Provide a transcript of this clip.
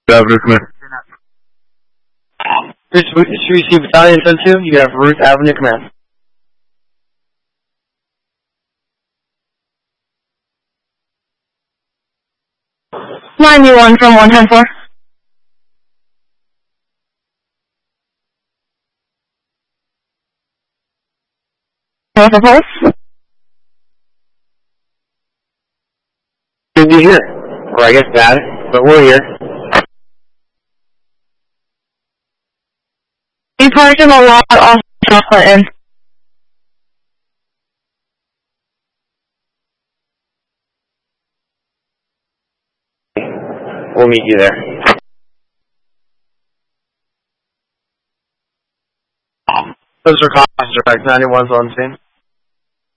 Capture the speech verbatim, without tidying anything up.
Avenue, come here. three C Battalion ten two, you have Ruth Avenue command. ninety-one from one ten four. North of Pulse. Should be here. Or I guess bad, but we're here. We parked in a lot off South Clinton. We'll meet you there. Those are cops, direct ninety-one's on scene.